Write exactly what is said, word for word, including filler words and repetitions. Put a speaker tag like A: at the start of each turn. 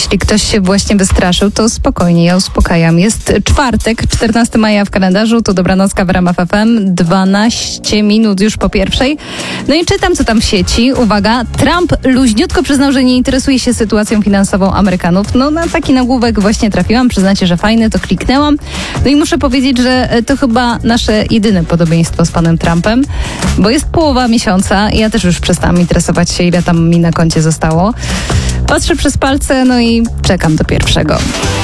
A: Jeśli ktoś się właśnie wystraszył, to spokojnie, ja uspokajam. Jest czwartek, czternastego maja w kalendarzu, to Dobranocka w ramach F M, dwanaście minut już po pierwszej. No i czytam, co tam w sieci. Uwaga, Trump luźniutko przyznał, że nie interesuje się sytuacją finansową Amerykanów. No na taki nagłówek właśnie trafiłam, przyznacie, że fajny, to kliknęłam. No i muszę powiedzieć, że to chyba nasze jedyne podobieństwo z panem Trumpem, bo jest połowa miesiąca i ja też już przestałam interesować się, ile tam mi na koncie zostało. Patrzę przez palce, no i czekam do pierwszego.